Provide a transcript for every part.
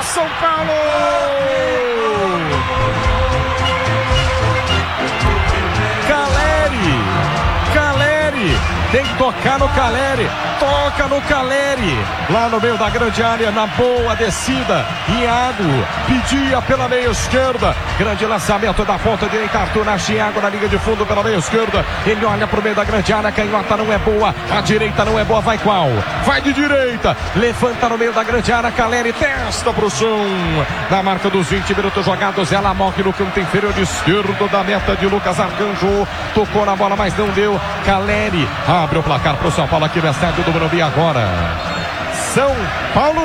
São Paulo! Caleri, tem que tocar no Caleri, toca no Caleri, lá no meio da grande área, na boa descida. Iago pedia pela meia esquerda, grande lançamento da ponta direita, Arthur acha Iago na linha de fundo pela meia esquerda, ele olha pro meio da grande área, a canhota não é boa, a direita não é boa, vai qual? Vai de direita, levanta no meio da grande área, Caleri testa pro chão, na marca dos 20 minutos jogados, ela morre no canto inferior esquerdo da meta de Lucas Arcanjo, tocou na bola, mas não deu. Caleri abre o placar pro São Paulo aqui no estádio do Morumbi agora. São Paulo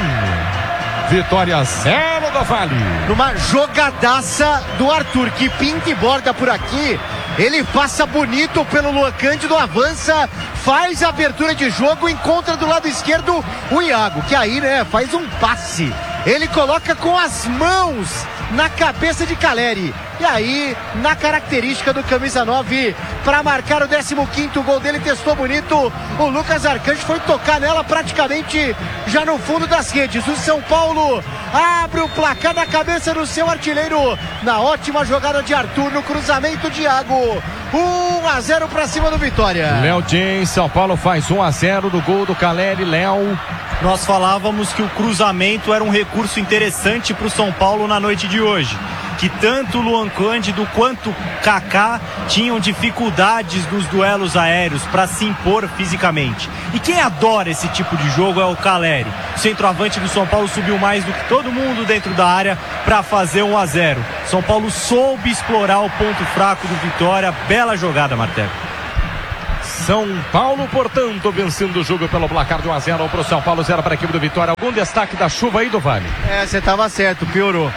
1, Vitória 0 do Vale. Numa jogadaça do Arthur, que pinta e borda por aqui. Ele passa bonito pelo Luan Cândido, avança, faz a abertura de jogo, encontra do lado esquerdo o Iago, que aí, né, faz um passe. Ele coloca com as mãos na cabeça de Caleri. E aí, na característica do camisa 9, para marcar o 15º gol dele, testou bonito. O Lucas Arcanjo foi tocar nela praticamente já no fundo das redes. O São Paulo abre o placar na cabeça do seu artilheiro, na ótima jogada de Arthur, no cruzamento de Iago. 1-0 para cima do Vitória. Léo James, São Paulo faz 1-0 no gol do Caleri. Léo, nós falávamos que o cruzamento era um recurso interessante para o São Paulo na noite de hoje, que tanto o Luan Cândido quanto Kaká tinham dificuldades nos duelos aéreos para se impor fisicamente. E quem adora esse tipo de jogo é o Caleri. O centroavante do São Paulo subiu mais do que todo mundo dentro da área para fazer 1-0. São Paulo soube explorar o ponto fraco do Vitória. Bela jogada, Martelo. São Paulo, portanto, vencendo o jogo pelo placar de 1-0 para o São Paulo, 0 para a equipe do Vitória. Algum destaque da chuva aí do Vale? Você estava certo, piorou.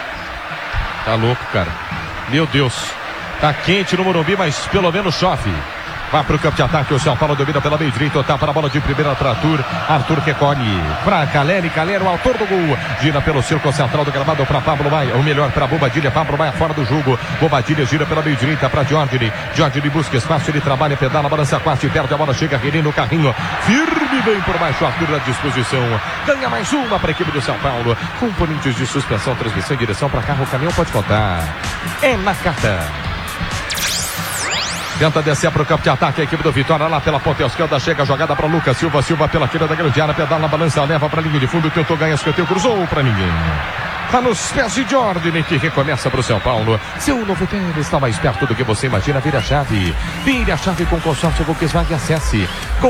Tá louco, cara. Meu Deus. Tá quente no Morumbi, mas pelo menos chove. Vai pro campo de ataque, o São Paulo domina pela meia direita, tapa na bola de primeira para Arthur recolhe pra Caleri, o autor do gol, gira pelo círculo central do gramado para Pablo Maia, ou melhor, para Bobadilha, Pablo Maia fora do jogo, Bobadilha gira pela meia direita para Jorge busca espaço, ele trabalha, pedala, balança quase, perde a bola, chega René no carrinho, firme bem por baixo, Arthur à disposição, ganha mais uma para a equipe do São Paulo, componentes de suspensão, transmissão e direção para carro, caminhão, pode contar, é na carta. Tenta descer para o campo de ataque a equipe do Vitória lá pela ponta esquerda, chega a jogada para Lucas Silva pela tira da grande área, pedala na balança, leva para a linha de fundo, tentou ganhar, escanteio, cruzou para ninguém. Tá nos pés de Jordan, que recomeça para o São Paulo. Seu novo tênis está mais perto do que você imagina. Vire a chave com consórcio Volkswagen. Acesse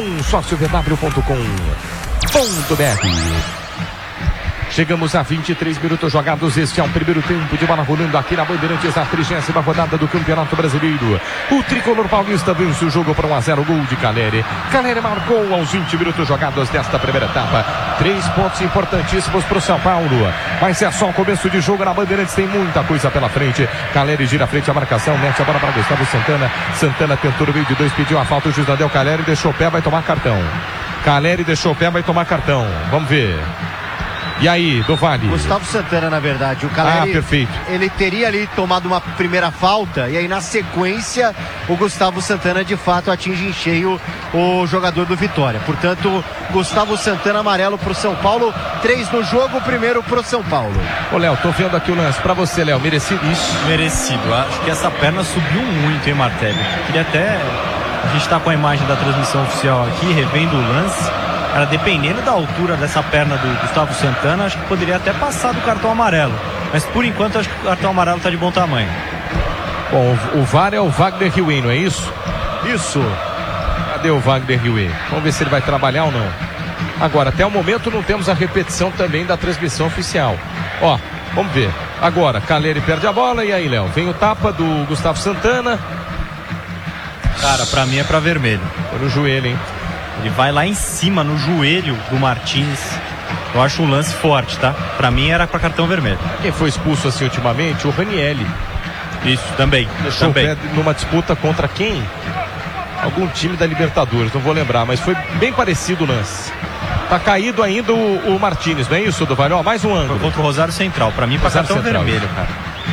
consórcioverdablio.com.br. Chegamos a 23 minutos jogados. Este é o primeiro tempo de bola rolando aqui na Bandeirantes, a 30ª rodada do Campeonato Brasileiro. O tricolor paulista vence o jogo para 1-0, gol de Caleri. Caleri marcou aos 20 minutos jogados desta primeira etapa. 3 pontos importantíssimos para o São Paulo. Mas é só o começo de jogo na Bandeirantes, tem muita coisa pela frente. Caleri gira à frente a marcação, mete a bola para Gustavo Santana. Santana tentou no meio de dois, pediu a falta, o juiz não deu. Caleri deixou o pé, vai tomar cartão. Caleri deixou o pé, vai tomar cartão. Vamos ver. E aí, do Vale? Gustavo Santana, na verdade. O Caleri, perfeito. Ele teria ali tomado uma primeira falta e aí na sequência o Gustavo Santana de fato atinge em cheio o jogador do Vitória. Portanto, Gustavo Santana amarelo pro São Paulo, 3 no jogo, primeiro pro São Paulo. Ô Léo, tô vendo aqui o lance pra você, Léo, merecido isso? Merecido, acho que essa perna subiu muito, hein, Martelli? Queria até, a gente tá com a imagem da transmissão oficial aqui, revendo o lance. Cara, dependendo da altura dessa perna do Gustavo Santana, acho que poderia até passar do cartão amarelo. Mas por enquanto acho que o cartão amarelo está de bom tamanho. Bom, o VAR é o Wagner Riuê, não é isso? Isso. Cadê o Wagner Riuê? Vamos ver se ele vai trabalhar ou não. Agora, até o momento não temos a repetição também da transmissão oficial. Ó, vamos ver. Agora, Caleri perde a bola e aí, Léo? Vem o tapa do Gustavo Santana. Cara, pra mim é pra vermelho. Foi no joelho, hein? Ele vai lá em cima, no joelho do Martins. Eu acho um lance forte, tá? Pra mim era pra cartão vermelho. Quem foi expulso assim ultimamente? O Ranieri. Isso, também. Deixou também. O pé numa disputa contra quem? Algum time da Libertadores, não vou lembrar, mas foi bem parecido o lance. Tá caído ainda o Martins, não é isso, do Vale? Ó, mais um ângulo. Foi contra o Rosário Central. Pra mim, pra cartão Central. Vermelho, cara.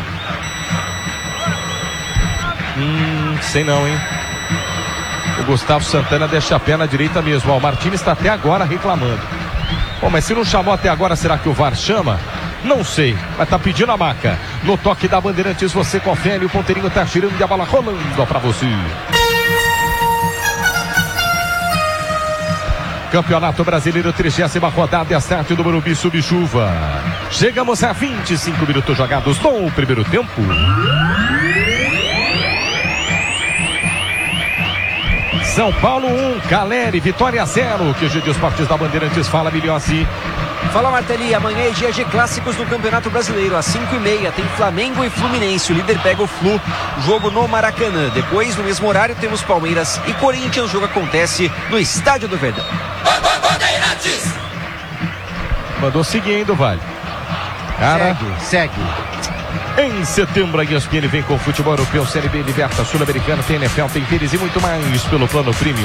Sei não, hein? O Gustavo Santana deixa a pé na direita mesmo. Ó, o Martins está até agora reclamando. Bom, mas se não chamou até agora, será que o VAR chama? Não sei, mas tá pedindo a maca. No toque da Bandeirantes você confere, o ponteirinho tá girando e a bola rolando pra você. Campeonato Brasileiro, 30ª rodada, start do Morumbi Subchuva. Chegamos a 25 minutos jogados no primeiro tempo. São Paulo 1, Caleri, Vitória 0. QG de Esportes da Bandeirantes, fala Milhossi. Fala Martelli, amanhã é dia de clássicos no Campeonato Brasileiro. Às 5h30 tem Flamengo e Fluminense. O líder pega o Flu, jogo no Maracanã. Depois, no mesmo horário, temos Palmeiras e Corinthians. O jogo acontece no Estádio do Verdão. Mandou seguindo, Vale. Cara, segue. Em setembro, a ESPN vem com o futebol europeu, Série B, Liberta, Sul-Americana, tem NFL, tem Pires e muito mais pelo plano Premium.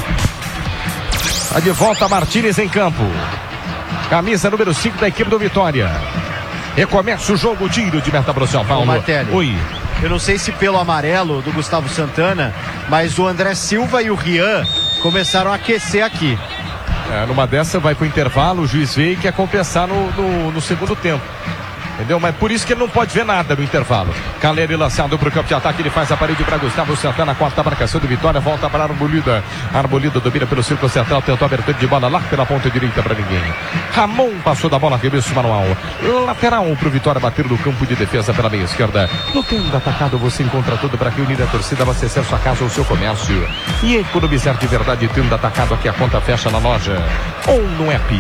Tá de volta Martínez em campo. Camisa número 5 da equipe do Vitória. Recomeça o jogo, tiro de meta para o São Paulo. Oi. Eu não sei se pelo amarelo do Gustavo Santana, mas o André Silva e o Rian começaram a aquecer aqui. Numa dessa vai pro intervalo, o juiz veio e quer compensar no segundo tempo. Entendeu? Mas por isso que ele não pode ver nada no intervalo. Caleri lançado pro campo de ataque, ele faz a parede para Gustavo Santana, quarta marcação do Vitória, volta para Arbolida. Arbolida domina pelo círculo central, tentou a abertura de bola lá pela ponta direita para ninguém. Ramon passou da bola, arremesso manual. Lateral pro Vitória bater no campo de defesa pela meia esquerda. No tendo atacado você encontra tudo para reunir a torcida, abastecer sua casa ou seu comércio. E economizar de verdade, tendo atacado aqui a conta fecha na loja ou no app.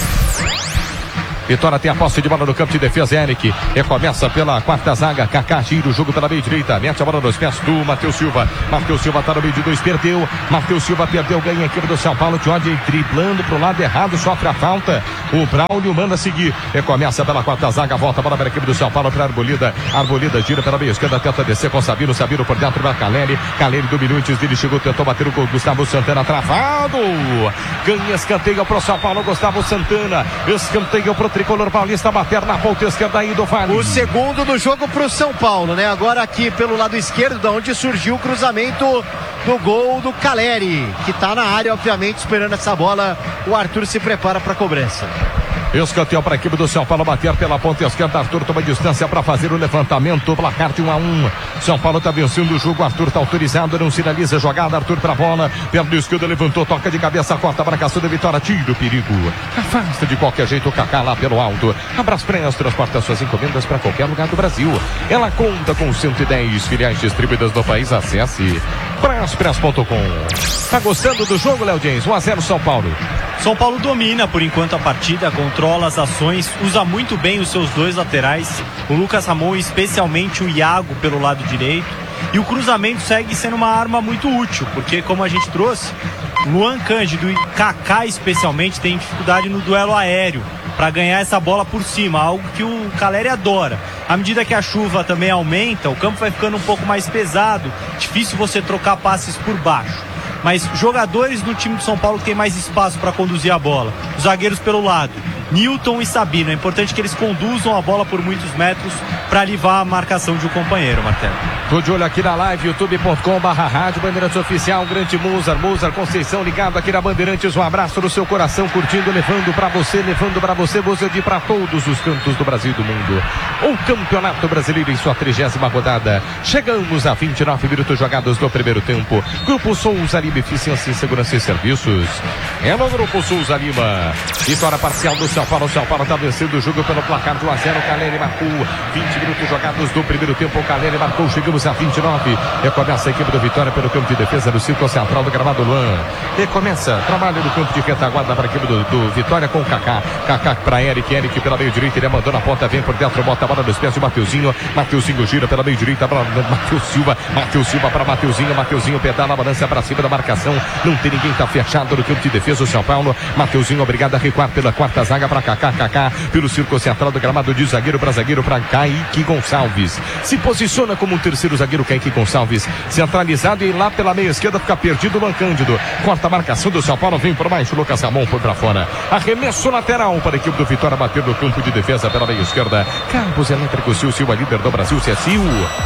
Vitória tem a posse de bola no campo de defesa, Eric. Recomeça pela quarta zaga, Kaká gira o jogo pela meia direita, mete a bola nos pés do Matheus Silva. Matheus Silva tá no meio de dois, perdeu. Matheus Silva perdeu, ganha a equipe do São Paulo. Jorge driblando pro lado errado, sofre a falta. O Braulio manda seguir. Recomeça pela quarta zaga, volta a bola para a equipe do São Paulo, para Arbolida. Arbolida gira pela meia esquerda, tenta descer com Sabino. Sabino por dentro para Caleri. Caleri dominou antes dele, chegou, tentou bater o gol. Gustavo Santana travado. Ganha escanteio pro São Paulo, Gustavo Santana. Escanteio pro tricolor paulista, bater na ponta esquerda aí do Vale. O segundo do jogo pro São Paulo, né? Agora aqui pelo lado esquerdo, da onde surgiu o cruzamento do gol do Caleri, que tá na área, obviamente, esperando essa bola. O Arthur se prepara para a cobrança. Escanteio para a equipe do São Paulo bater pela ponta esquerda. Arthur toma distância para fazer o levantamento. Placar de 1-1. São Paulo está vencendo o jogo. Arthur está autorizado, não sinaliza a jogada. Arthur para a bola. Perna esquerda levantou, toca de cabeça, corta a marcação da Vitória. Tira o perigo. Afasta de qualquer jeito o Kaká lá pelo alto. Abraspress transporta suas encomendas para qualquer lugar do Brasil. Ela conta com 110 filiais distribuídas no país. Acesse braspress.com. Tá gostando do jogo, Léo James? 1-0 São Paulo. São Paulo domina por enquanto a partida, controla as ações, usa muito bem os seus dois laterais, o Lucas Ramon, especialmente o Iago pelo lado direito, e o cruzamento segue sendo uma arma muito útil, porque como a gente trouxe, Luan Cândido e Kaká especialmente tem dificuldade no duelo aéreo para ganhar essa bola por cima, algo que o Caleri adora. À medida que a chuva também aumenta, o campo vai ficando um pouco mais pesado, difícil você trocar passes por baixo. Mas jogadores no time do São Paulo que tem mais espaço para conduzir a bola. Os zagueiros pelo lado, Nilton e Sabino. É importante que eles conduzam a bola por muitos metros para livrar a marcação de um companheiro, Martelo. Tô de olho aqui na live, youtube.com/rádio Bandeirantes Oficial, grande Mozart Conceição ligado aqui na Bandeirantes. Um abraço no seu coração, curtindo, levando para você, você de para todos os cantos do Brasil e do mundo. O Campeonato Brasileiro em sua 30ª rodada. Chegamos a 29 minutos jogados no primeiro tempo. Grupo Souza Lima, Eficiência em Segurança e Serviços. É no Grupo Souza Lima. Vitória parcial do São Paulo. São Paulo está vencendo o jogo pelo placar de 1-0. Caleri marcou. 20 minutos jogados no primeiro tempo. O Caleri marcou. Chegamos a 29. Recomeça a equipe do Vitória pelo campo de defesa no círculo central do gramado Luan. Recomeça. Trabalho no campo de retaguarda para a equipe do Vitória com o Kaká. Kaká para Eric. Eric pela meio direita. Ele mandou na ponta. Vem por dentro. Bota a bola nos pés de Mateuzinho. Mateuzinho gira pela meio direita para Matheus Silva. Matheus Silva para Mateuzinho. Mateuzinho pedala a balança para cima da marcação. Não tem ninguém, tá fechado no campo de defesa o São Paulo. Mateuzinho obrigado a recuar pela quarta zaga para Kaká. Kaká pelo círculo central do gramado de zagueiro para Kaique Gonçalves. Se posiciona como um terceiro zagueiro Kaique Gonçalves. Centralizado e lá pela meia esquerda fica perdido o Luan Cândido. Corta a marcação do São Paulo, vem por baixo. Lucas Ramon foi para fora. Arremesso lateral para a equipe do Vitória bater no campo de defesa pela meia esquerda. Campos Elétricos Silva, líder do Brasil, CSU.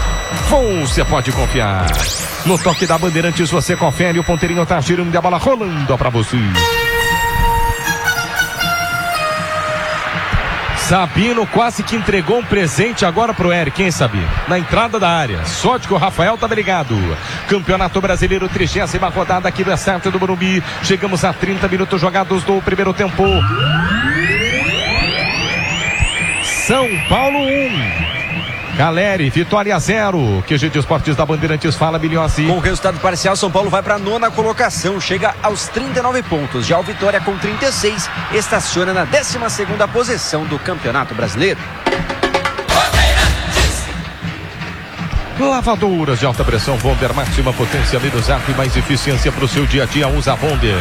Você pode confiar. No toque da Bandeirantes você confere, o ponteirinho tá girando e a bola rolando para você. Sabino quase que entregou um presente agora pro Eric, hein, Sabino? Na entrada da área. Sorte que o Rafael tá ligado. Campeonato Brasileiro, 30ª rodada aqui do Exército do Morumbi. Chegamos a 30 minutos jogados do primeiro tempo. São Paulo 1. Caleri, Vitória 0. QG de Esportes da Bandeirantes fala, Milhões. Com o resultado parcial, São Paulo vai para a 9ª colocação, chega aos 39 pontos. Já o Vitória com 36 estaciona na 12ª posição do Campeonato Brasileiro. Lavadoras de alta pressão Bonder, máxima potência, menos ar e mais eficiência para o seu dia a dia. Usa Bonder.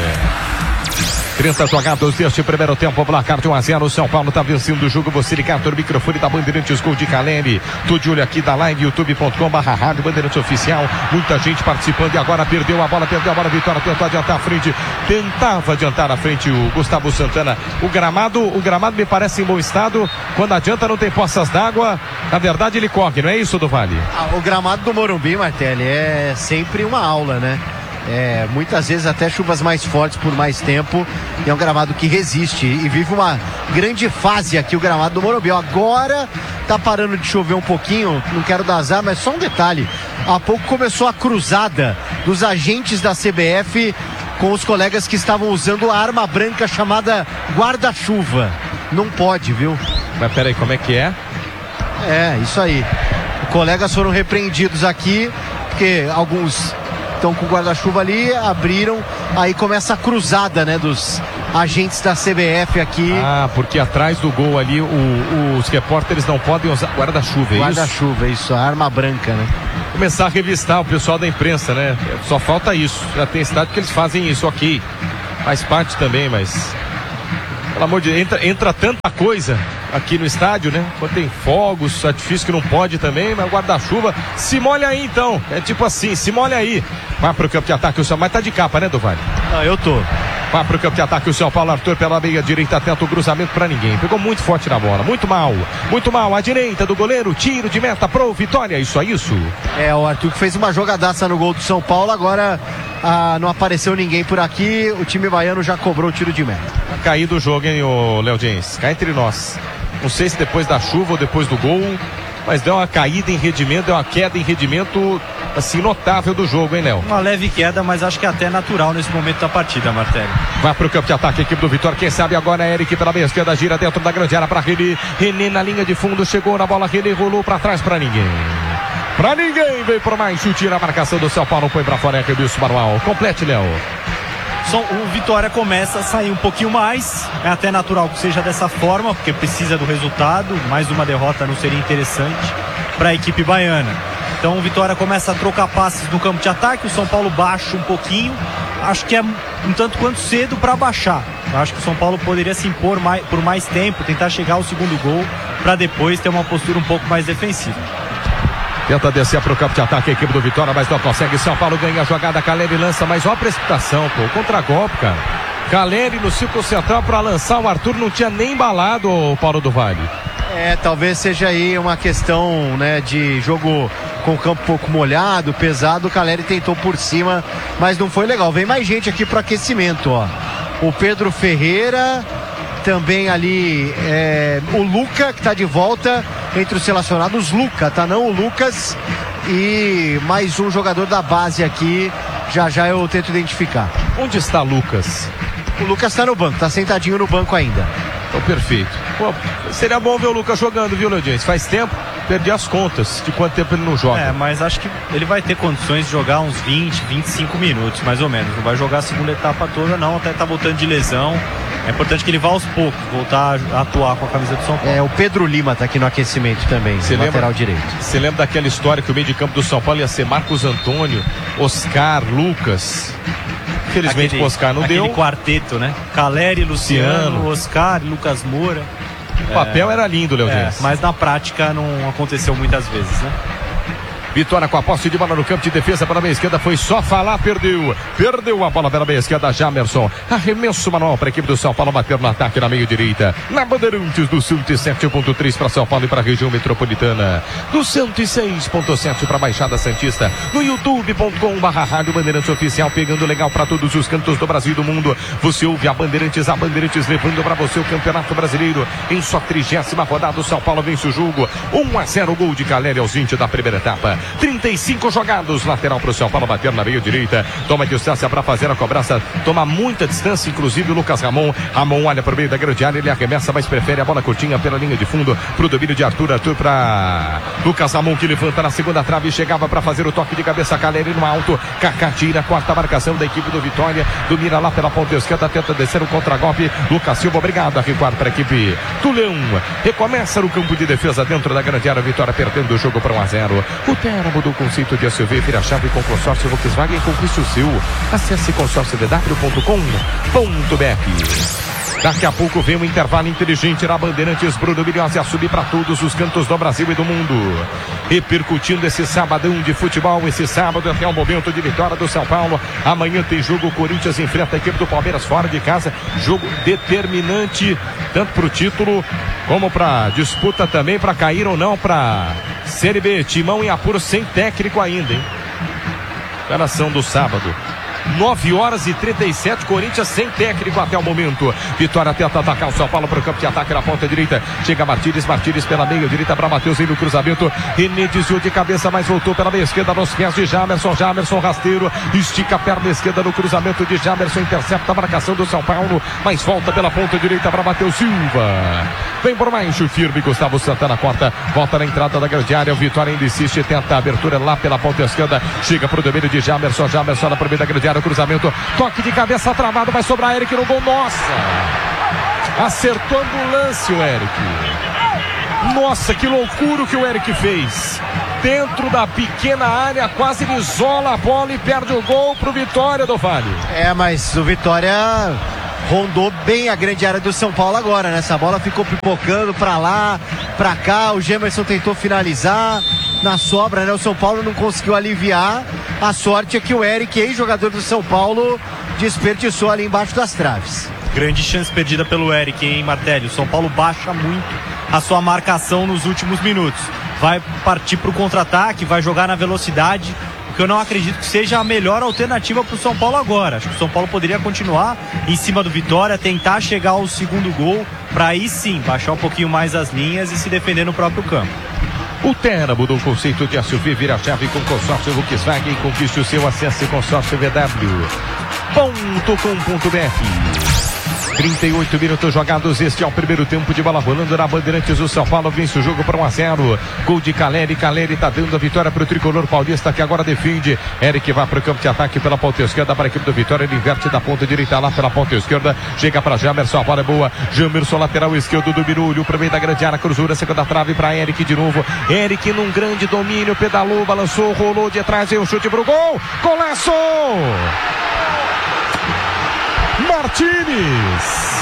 30 jogados deste primeiro tempo, placar de 1-0. São Paulo está vencendo o jogo. Você ligado no microfone da Bandeirantes, gol de Caleri. Tô de olho aqui da live, youtube.com/rádio Bandeirantes Oficial. Muita gente participando e agora perdeu a bola. Vitória tentou adiantar a frente. Tentava adiantar a frente o Gustavo Santana. O gramado me parece em bom estado. Quando adianta não tem poças d'água. Na verdade ele corre, não é isso, do Vale? O gramado do Morumbi, Martelli, é sempre uma aula, né? Muitas vezes até chuvas mais fortes por mais tempo, e é um gramado que resiste e vive uma grande fase aqui, o gramado do Morumbi. Agora tá parando de chover um pouquinho, não quero dar azar, mas só um detalhe: há pouco começou a cruzada dos agentes da CBF com os colegas que estavam usando a arma branca chamada guarda-chuva. Não pode, viu? Mas peraí, como é que é? Isso aí. Colegas foram repreendidos aqui porque alguns estão com o guarda-chuva ali, abriram, aí começa a cruzada, né, dos agentes da CBF aqui. Porque atrás do gol ali os repórteres não podem usar guarda-chuva, Guarda-chuva, isso, a arma branca, né? Começar a revistar o pessoal da imprensa, né? Só falta isso. Já tem estádio que eles fazem isso, ok. Faz parte também, mas pelo amor de Deus, entra tanta coisa aqui no estádio, né? Quando tem fogos, artifício que não pode também, mas guarda-chuva, se molha aí então. É tipo assim, se molha aí. Vai pro campo de ataque o São Paulo, mas tá de capa, né, Duvali? Eu tô. Vai pro campo de ataque o São Paulo, Arthur pela meia direita, tenta o cruzamento pra ninguém. Pegou muito forte na bola, muito mal. À direita do goleiro, tiro de meta pro Vitória, isso. O Arthur que fez uma jogadaça no gol do São Paulo, agora não apareceu ninguém por aqui, o time baiano já cobrou o tiro de meta. Tá caído o jogo, hein, o Léo James? Cá entre nós. Não sei se depois da chuva ou depois do gol, mas deu uma caída em rendimento, deu uma queda em rendimento, assim, notável do jogo, hein, Léo? Uma leve queda, mas acho que é até natural nesse momento da partida, Martelli. Vai pro campo de ataque a equipe do Vitória, quem sabe agora é Eric pela meia esquerda, gira dentro da grande área pra René na linha de fundo, chegou na bola, René rolou pra trás pra ninguém. Veio por mais chute na marcação do São Paulo, põe pra fora, Rebilson Manuel. Complete, Léo. O Vitória começa a sair um pouquinho mais, é até natural que seja dessa forma, porque precisa do resultado, mais uma derrota não seria interessante para a equipe baiana. Então o Vitória começa a trocar passes no campo de ataque, o São Paulo baixa um pouquinho, acho que é um tanto quanto cedo para baixar. Eu acho que o São Paulo poderia se impor por mais tempo, tentar chegar ao segundo gol, para depois ter uma postura um pouco mais defensiva. Tenta descer para o campo de ataque a equipe do Vitória, mas não consegue. São Paulo ganha a jogada, Caleri lança, mas ó a precipitação, contra-golpe, cara. Caleri no círculo central para lançar, o Arthur não tinha nem embalado, o Paulo do Vale. Talvez seja aí uma questão, né, de jogo com o campo um pouco molhado, pesado. O Caleri tentou por cima, mas não foi legal. Vem mais gente aqui para aquecimento, ó. O Pedro Ferreira, também ali o Luca, que está de volta entre os relacionados. Luca, tá não? O Lucas e mais um jogador da base aqui. Já eu tento identificar. Onde está Lucas? O Lucas está no banco, tá sentadinho no banco ainda. Então, perfeito. Pô, seria bom ver o Lucas jogando, viu, Leodinho? Faz tempo, perdi as contas de quanto tempo ele não joga. Mas acho que ele vai ter condições de jogar uns 20, 25 minutos, mais ou menos. Não vai jogar a segunda etapa toda, não. Até tá voltando de lesão. É importante que ele vá aos poucos, voltar a atuar com a camisa do São Paulo. O Pedro Lima tá aqui no aquecimento também, lateral direito. Você lembra daquela história que o meio de campo do São Paulo ia ser Marcos Antônio, Oscar, Lucas? Infelizmente o Oscar não deu. Aquele quarteto, né? Caleri, Luciano, Oscar, Lucas Moura. O papel era lindo, Léo Dias. Mas na prática não aconteceu muitas vezes, né? Vitória com a posse de bola no campo de defesa pela meia esquerda. Foi só falar, perdeu a bola pela meia esquerda. Jamerson, arremesso manual para a equipe do São Paulo bater no ataque na meia direita. Na Bandeirantes do 107.3 para São Paulo e para a região metropolitana. Do 106.7 para a Baixada Santista. No youtube.com/Rádio Bandeirantes Oficial, pegando legal para todos os cantos do Brasil e do mundo. Você ouve a Bandeirantes levando para você o Campeonato Brasileiro. Em sua 30ª rodada, o São Paulo vence o jogo. 1-0, gol de Caleri aos 20 da primeira etapa. 35 jogados, lateral para o São Paulo bater na meia direita. Toma distância para fazer a cobrança. Toma muita distância, inclusive o Lucas Ramon. Ramon olha para o meio da grande área, ele arremessa, mas prefere a bola curtinha pela linha de fundo para o domínio de Arthur para Lucas Ramon, que levanta na segunda trave e chegava para fazer o toque de cabeça. Caleri no alto. Kaká tira a quarta marcação da equipe do Vitória. Domina lá pela ponta esquerda, tenta descer o contragolpe. Lucas Silva, obrigado a recuar para a equipe do Leão. Recomeça no campo de defesa dentro da grande área. Vitória perdendo o jogo para 1-0. O Terra mudou o conceito de SUV, vira a chave com consórcio Volkswagen, conquiste o seu. Acesse consórciovw.com.br. Daqui a pouco vem um intervalo inteligente na Bandeirantes. Bruno Milhões a subir para todos os cantos do Brasil e do mundo. Repercutindo esse sabadão de futebol, esse sábado até o momento de vitória do São Paulo. Amanhã tem jogo, o Corinthians enfrenta a equipe do Palmeiras fora de casa. Jogo determinante, tanto para o título como para disputa também, para cair ou não para Série B. Timão em apuro sem técnico ainda, hein? Operação do sábado. 9h37, Corinthians sem técnico até o momento. Vitória tenta atacar o São Paulo para o campo de ataque na ponta direita. Chega Martínez pela meia direita para Matheus no cruzamento. René desviou de cabeça, mas voltou pela meia esquerda nos pés de Jamerson. Jamerson rasteiro, estica a perna esquerda no cruzamento de Jamerson, intercepta a marcação do São Paulo, mas volta pela ponta direita para Matheus Silva. Vem por baixo, firme, Gustavo Santana corta, volta na entrada da grande área. O Vitória ainda insiste, tenta a abertura lá pela ponta esquerda. Chega para o domínio de Jamerson na primeira grande área. O cruzamento, toque de cabeça travado, vai sobrar Eric no gol. Nossa, acertou a ambulância o Eric. Nossa, que loucura que o Eric fez. Dentro da pequena área, quase ele isola a bola e perde o gol pro Vitória do Vale. Mas o Vitória rondou bem a grande área do São Paulo agora, né? Essa bola ficou pipocando pra lá, pra cá. O Gemerson tentou finalizar na sobra, né? O São Paulo não conseguiu aliviar. A sorte é que o Eric, ex-jogador do São Paulo, desperdiçou ali embaixo das traves. Grande chance perdida pelo Eric, hein, Martelli? O São Paulo baixa muito a sua marcação nos últimos minutos. Vai partir para o contra-ataque, vai jogar na velocidade, o que eu não acredito que seja a melhor alternativa para o São Paulo agora. Acho que o São Paulo poderia continuar em cima do Vitória, tentar chegar ao segundo gol, para aí sim baixar um pouquinho mais as linhas e se defender no próprio campo. O Terra mudou o conceito de SUV, vira a chave com consórcio Volkswagen, conquiste o seu. Acesse consórciovw.com.br. 38 minutos jogados, este é o primeiro tempo de bola rolando na Bandeirantes. O São Paulo vence o jogo para 1-0. Gol de Caleri, Caleri tá dando a vitória para o tricolor paulista, que agora defende. Eric vai para o campo de ataque pela ponta esquerda para a equipe do Vitória, ele inverte da ponta direita lá pela ponta esquerda, chega para Jamerson, a bola é boa. Jamerson, lateral esquerdo do Birulho, para o meio da grande área, cruzura, segunda trave para Eric de novo. Eric num grande domínio, pedalou, balançou, rolou de trás, e um chute pro gol. Golaço! Martínez